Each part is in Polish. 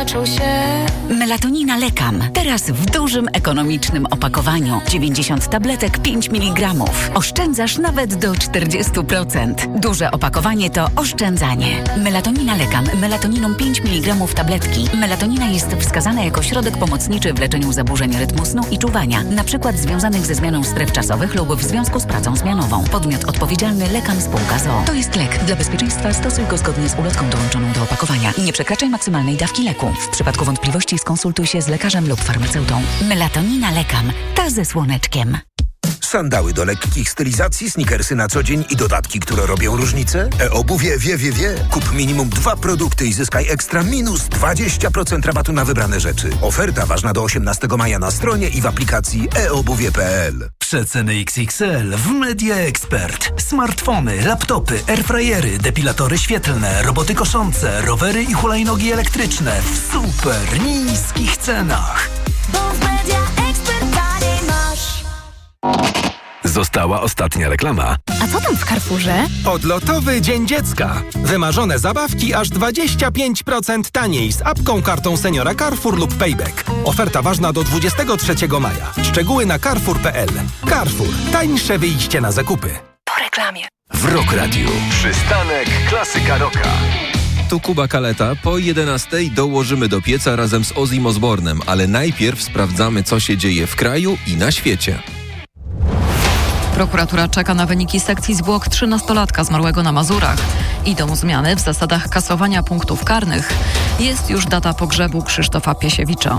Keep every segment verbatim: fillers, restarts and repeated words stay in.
zaczął się. Melatonina Lekam. Teraz w dużym, ekonomicznym opakowaniu. dziewięćdziesiąt tabletek, pięć miligramów. Oszczędzasz nawet do czterdzieści procent. Duże opakowanie to oszczędzanie. Melatonina Lekam. Melatoniną pięć miligramów tabletki. Melatonina jest wskazana jako środek pomocniczy w leczeniu zaburzeń rytmu snu i czuwania, na przykład związanych ze zmianą stref czasowych lub w związku z pracą zmianową. Podmiot odpowiedzialny Lekam Spółka z o o. To jest lek. Dla bezpieczeństwa stosuj go zgodnie z ulotką dołączoną do opakowania. Nie przekraczaj maksymalnej dawki leku. W przypadku wątpliwości skonsultuj się z lekarzem lub farmaceutą. Melatonina Lekam. Ta ze słoneczkiem. Sandały do lekkich stylizacji, sneakersy na co dzień i dodatki, które robią różnicę? E-obuwie wie, wie, wie. Kup minimum dwa produkty i zyskaj ekstra minus dwadzieścia procent rabatu na wybrane rzeczy. Oferta ważna do osiemnastego maja na stronie i w aplikacji e obuwie kropka p l. Przeceny X X L w Media Expert. Smartfony, laptopy, airfryery, depilatory świetlne, roboty koszące, rowery i hulajnogi elektryczne w super niskich cenach. Bo w Media Expert taniej masz. Została ostatnia reklama. A co tam w Carrefourze? Odlotowy Dzień Dziecka. Wymarzone zabawki aż dwadzieścia pięć procent taniej z apką, kartą seniora Carrefour lub Payback. Oferta ważna do dwudziestego trzeciego maja. Szczegóły na carrefour kropka p l. Carrefour. Tańsze wyjście na zakupy. Po reklamie. W Rock Radio. Przystanek klasyka rocka. Tu Kuba Kaleta. Po jedenastej dołożymy do pieca razem z Ozzy Osbournem, ale najpierw sprawdzamy, co się dzieje w kraju i na świecie. Prokuratura czeka na wyniki sekcji zwłok trzynastolatka zmarłego na Mazurach. Idą zmiany w zasadach kasowania punktów karnych. Jest już data pogrzebu Krzysztofa Piesiewicza.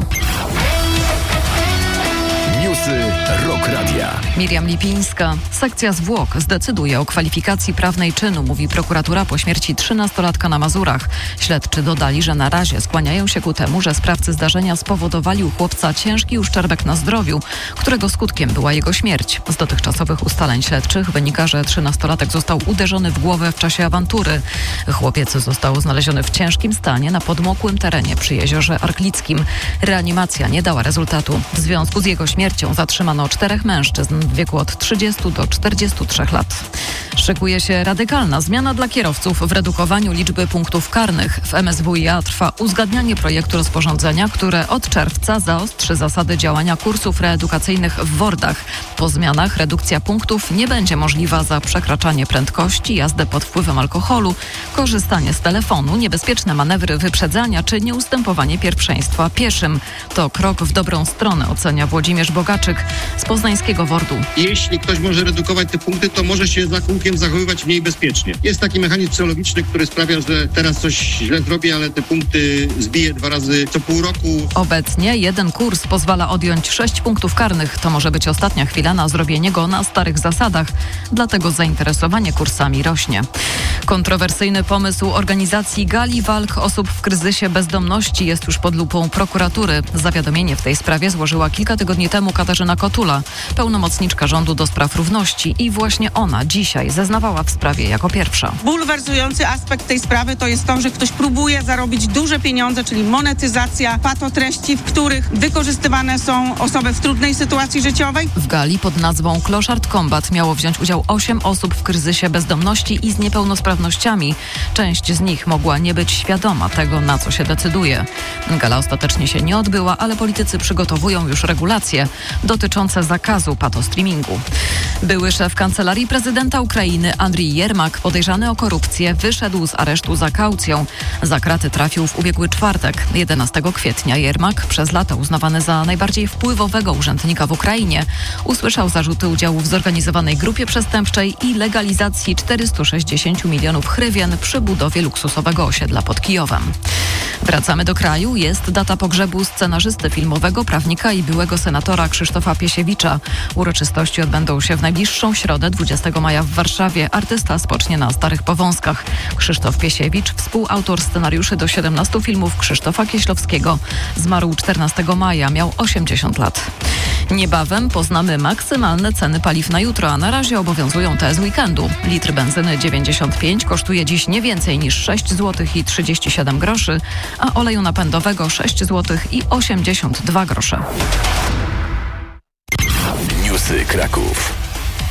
Newsy Rock Radia. Miriam Lipińska. Sekcja zwłok zdecyduje o kwalifikacji prawnej czynu, mówi prokuratura po śmierci trzynastolatka na Mazurach. Śledczy dodali, że na razie skłaniają się ku temu, że sprawcy zdarzenia spowodowali u chłopca ciężki uszczerbek na zdrowiu, którego skutkiem była jego śmierć. Z dotychczasowych ustaleń śledczych wynika, że trzynastolatek został uderzony w głowę w czasie awantury. Chłopiec został znaleziony w ciężkim stanie na podmokłym terenie przy jeziorze Arklickim. Reanimacja nie dała rezultatu. W związku z jego śmiercią zatrzymano czterech mężczyzn w wieku od trzydziestu do czterdziestu trzech lat. Szykuje się radykalna zmiana dla kierowców w redukowaniu liczby punktów karnych. W M S W i A trwa uzgadnianie projektu rozporządzenia, które od czerwca zaostrzy zasady działania kursów reedukacyjnych w wordach. Po zmianach redukcja punktów nie będzie możliwa za przekraczanie prędkości, jazdę pod wpływem alkoholu, korzystanie z telefonu, niebezpieczne manewry wyprzedzania czy nieustępowanie pierwszeństwa pieszym. To krok w dobrą stronę, ocenia Włodzimierz Bogaczyk z poznańskiego wordu. Jeśli ktoś może redukować te punkty, to może się za kółkiem zachowywać mniej bezpiecznie. Jest taki mechanizm psychologiczny, który sprawia, że teraz coś źle zrobię, ale te punkty zbiję dwa razy co pół roku. Obecnie jeden kurs pozwala odjąć sześć punktów karnych. To może być ostatnia chwila na zrobienie go na starych zasadach. Dlatego zainteresowanie kursami rośnie. Kontrowersyjny pomysł organizacji gali walk osób w kryzysie bezdomności jest już pod lupą prokuratury. Zawiadomienie w tej sprawie złożyła kilka tygodni temu Katarzyna Kotula, pełnomocniczka rządu do spraw równości, i właśnie ona dzisiaj zeznawała w sprawie jako pierwsza. Bulwersujący aspekt tej sprawy to jest to, że ktoś próbuje zarobić duże pieniądze, czyli monetyzacja patotreści, w których wykorzystywane są osoby w trudnej sytuacji życiowej. W gali pod nazwą Kloszard Combat miało wziąć udział osiem osób w kryzysie bezdomności i z niepełnosprawnościami. Część z nich mogła nie być świadoma tego, na co się decyduje. Gala ostatecznie się nie odbyła, ale politycy przygotowują już regulacje dotyczące zakazu patostreamingu. Były szef Kancelarii Prezydenta Ukrainy Andrii Jermak, podejrzany o korupcję, wyszedł z aresztu za kaucją. Za kraty trafił w ubiegły czwartek. jedenastego kwietnia Jermak, przez lata uznawany za najbardziej wpływowego urzędnika w Ukrainie, usłyszał zarzuty udziału w zorganizowanej grupie przestępczej i legalizacji czterystu sześćdziesięciu milionów hrywien przy budowie luksusowego osiedla pod Kijowem. Wracamy do kraju. Jest data pogrzebu scenarzysty filmowego, prawnika i byłego senatora Krzysztofa Piesiewicza. Uroczystości odbędą się w najbliższą środę, dwudziestego maja w Warszawie. Artysta spocznie na Starych Powązkach. Krzysztof Piesiewicz, współautor scenariuszy do siedemnastu filmów Krzysztofa Kieślowskiego. Zmarł czternastego maja, miał osiemdziesiąt lat. Niebawem poznamy maksymalne ceny paliw na jutro, a na razie obowiązują te z weekendu. Litr benzyny dziewięćdziesiąt pięć kosztuje dziś nie więcej niż sześć złotych i trzydzieści siedem groszy, a oleju napędowego sześć złotych i osiemdziesiąt dwa grosze. Newsy Kraków.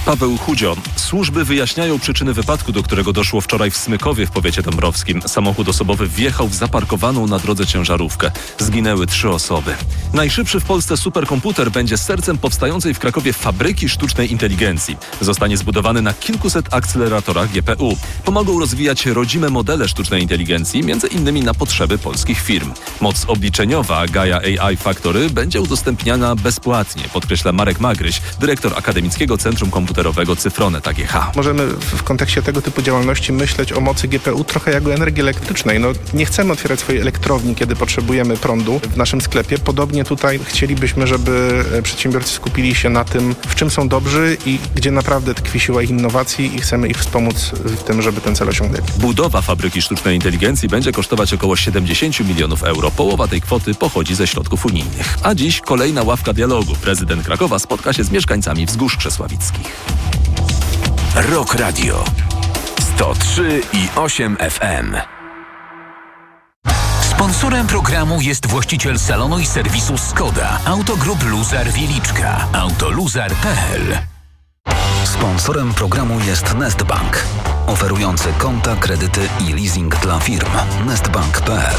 Paweł Chudzio. Służby wyjaśniają przyczyny wypadku, do którego doszło wczoraj w Smykowie w powiecie dąbrowskim. Samochód osobowy wjechał w zaparkowaną na drodze ciężarówkę. Zginęły trzy osoby. Najszybszy w Polsce superkomputer będzie sercem powstającej w Krakowie fabryki sztucznej inteligencji. Zostanie zbudowany na kilkuset akceleratorach G P U. Pomogą rozwijać rodzime modele sztucznej inteligencji, między innymi na potrzeby polskich firm. Moc obliczeniowa Gaia A I Factory będzie udostępniana bezpłatnie, podkreśla Marek Magryś, dyrektor Akademickiego Centrum Komputerowego Cyfronet A G H. Możemy w kontekście tego typu działalności myśleć o mocy G P U trochę jak o energii elektrycznej. No, nie chcemy otwierać swojej elektrowni, kiedy potrzebujemy prądu w naszym sklepie. Podobnie tutaj chcielibyśmy, żeby przedsiębiorcy skupili się na tym, w czym są dobrzy i gdzie naprawdę tkwi siła ich innowacji i chcemy ich wspomóc w tym, żeby ten cel osiągnęli. Budowa fabryki sztucznej inteligencji będzie kosztować około siedemdziesiąt milionów euro. Połowa tej kwoty pochodzi ze środków unijnych. A dziś kolejna ławka dialogu. Prezydent Krakowa spotka się z mieszkańcami Wzgórz Krzesławickich. Rock Radio sto trzy i osiem F M. Sponsorem programu jest właściciel salonu i serwisu Skoda, Autogroup Luzar Wieliczka, autoluzar kropka p l. Sponsorem programu jest Nestbank, oferujący konta, kredyty i leasing dla firm. nestbank kropka p l.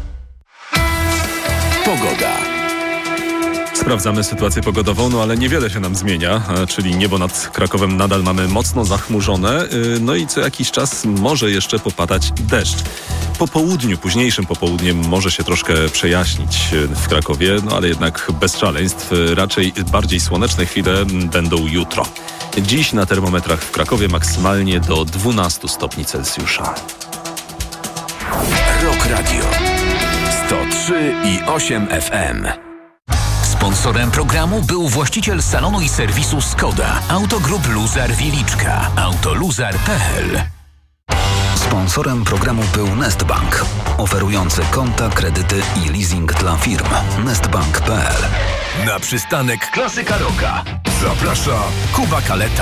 Pogoda. Sprawdzamy sytuację pogodową, no ale niewiele się nam zmienia, czyli niebo nad Krakowem nadal mamy mocno zachmurzone, no i co jakiś czas może jeszcze popadać deszcz. Po południu, późniejszym popołudniem może się troszkę przejaśnić w Krakowie, no ale jednak bez szaleństw, raczej bardziej słoneczne chwile będą jutro. Dziś na termometrach w Krakowie maksymalnie do dwunastu stopni Celsjusza. Rock Radio sto trzy i osiem F M. Sponsorem programu był właściciel salonu i serwisu Skoda, Autogroup Luzar Wieliczka, autoluzar kropka p l. Sponsorem programu był Nestbank, oferujący konta, kredyty i leasing dla firm. nestbank kropka p l. Na przystanek Klasyka Rocka zaprasza Kuba Kaleta.